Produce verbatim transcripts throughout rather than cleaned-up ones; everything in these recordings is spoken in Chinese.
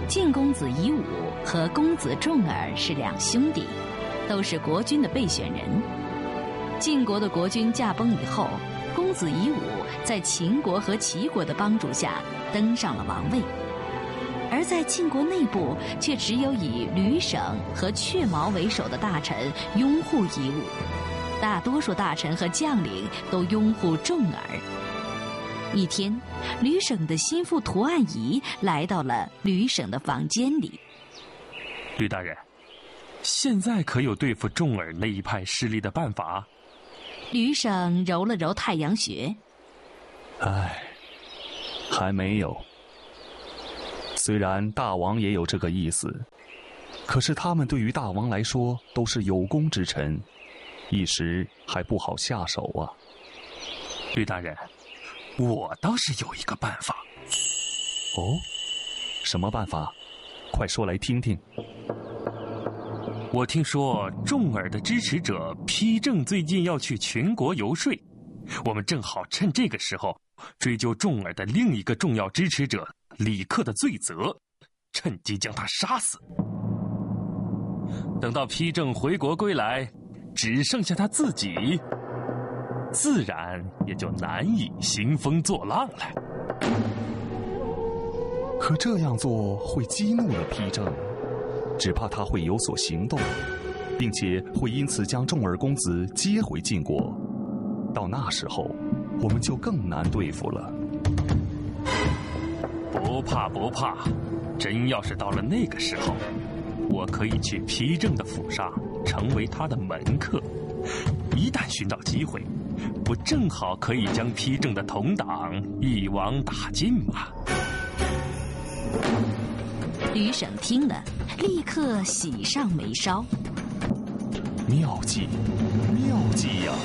晋公子夷吾和公子重耳是两兄弟，都是国君的备选人。晋国的国君驾崩以后，公子夷吾在秦国和齐国的帮助下登上了王位，而在晋国内部却只有以吕省和阙毛为首的大臣拥护夷吾，大多数大臣和将领都拥护重耳。一天，吕省的心腹屠岸仪来到了吕省的房间里。 吕大人，现在可有对付重耳那一派势力的办法？ 吕省揉了揉太阳穴。 唉，还没有。虽然大王也有这个意思，可是他们对于大王来说都是有功之臣，一时还不好下手啊。 吕大人，我倒是有一个办法。 哦，什么办法？快说来听听。 我听说重耳的支持者丕正最近要去全国游说，我们正好趁这个时候追究重耳的另一个重要支持者李克的罪责，趁机将他杀死。等到丕正回国归来，只剩下他自己，自然也就难以兴风作浪了。 可这样做会激怒了丕正，只怕他会有所行动，并且会因此将重耳公子接回晋国。到那时候，我们就更难对付了。 不怕不怕，真要是到了那个时候，我可以去丕正的府上成为他的门客。一旦寻到机会，不正好可以将丕正的同党一网打尽吗？ 吕省听了，立刻喜上眉梢。 妙计，妙计呀！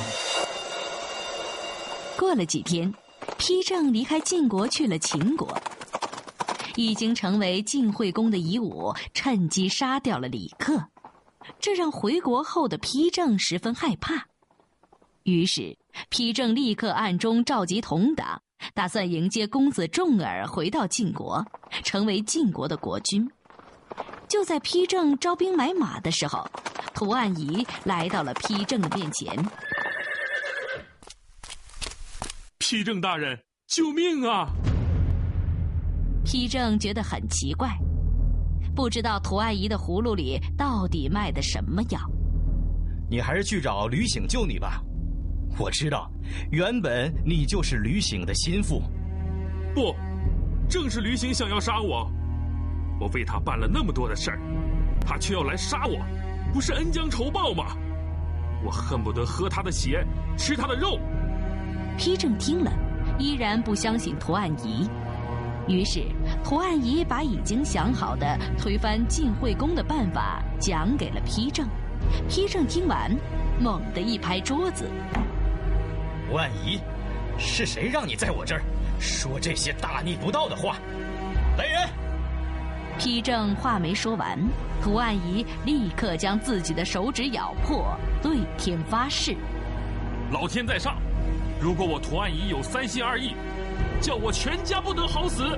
过了几天，丕正离开晋国去了秦国。已经成为晋惠公的夷吾趁机杀掉了李克，这让回国后的丕正十分害怕。于是丕正立刻暗中召集同党，打算迎接公子重耳回到晋国，成为晋国的国君。就在丕正招兵买马的时候，屠岸仪来到了丕正的面前。 丕正大人，救命啊！ 丕正觉得很奇怪，不知道屠岸仪的葫芦里到底卖的什么药。 你还是去找吕省救你吧。我知道，原本你就是吕省的心腹。 不，正是吕省想要杀我。我为他办了那么多的事儿，他却要来杀我，不是恩将仇报吗？我恨不得喝他的血，吃他的肉。 丕正听了，依然不相信屠岸仪。于是屠岸仪把已经想好的推翻晋惠公的办法讲给了丕正。丕正听完，猛地一拍桌子： 屠岸仪，是谁让你在我这儿说这些大逆不道的话？来人！ 丕正话没说完，屠岸仪立刻将自己的手指咬破，对天发誓： 老天在上，如果我屠岸仪有三心二意，叫我全家不得好死。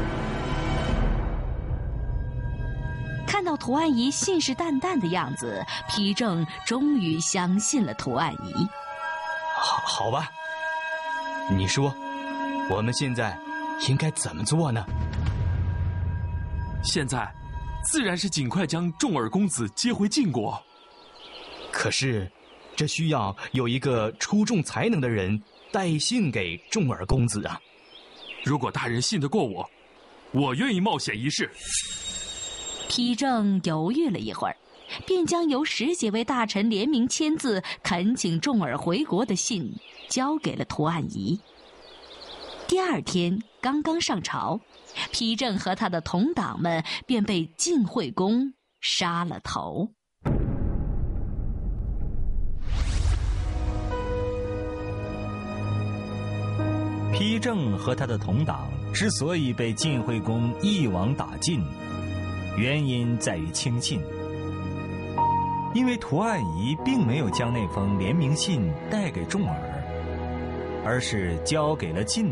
看到屠岸仪信誓旦旦的样子，丕正终于相信了屠岸仪。 好，好吧，你说，我们现在应该怎么做呢？ 现在，自然是尽快将重耳公子接回晋国。 可是，这需要有一个出众才能的人带信给重耳公子啊。 如果大人信得过我，我愿意冒险一试。 丕正犹豫了一会儿，便将由十几位大臣联名签字恳请重耳回国的信交给了屠岸仪。第二天刚刚上朝，丕正和他的同党们便被晋惠公杀了头。 丕正和他的同党之所以被晋惠公一网打尽，原因在于轻信。因为屠岸仪并没有将那封联名信带给重耳，而是交给了晋